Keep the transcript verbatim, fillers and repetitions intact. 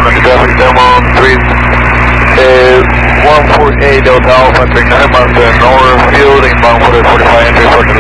twenty traffic, Demon three, uh, one four eight Delta Alpha, take nine miles to Northfield, inbound for the forty-five entry for the